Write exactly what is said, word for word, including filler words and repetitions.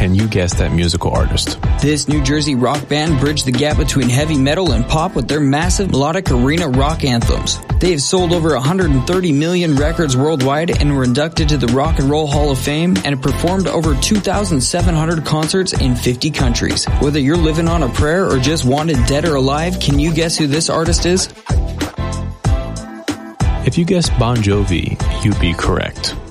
Can you guess that musical artist? This New Jersey rock band bridged the gap between heavy metal and pop with their massive melodic arena rock anthems. They have sold over one hundred thirty million records worldwide and were inducted to the Rock and Roll Hall of Fame and have performed over two thousand seven hundred concerts in fifty countries. Whether you're living on a prayer or just wanted dead or alive, can you guess who this artist is? If you guessed Bon Jovi, you'd be correct.